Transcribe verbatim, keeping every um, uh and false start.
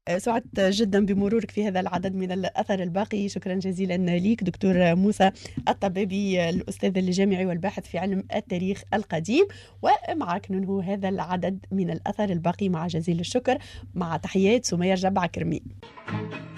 سعدت جدا بمرورك في هذا العدد من الأثر الباقي. شكرا جزيلا ليك دكتور موسى الطبيبي، الأستاذ الجامعي والباحث في علم التاريخ القديم. ومعك ننهو هذا العدد من الأثر الباقي مع جزيل الشكر، مع تحيات سمية جبع كرمي.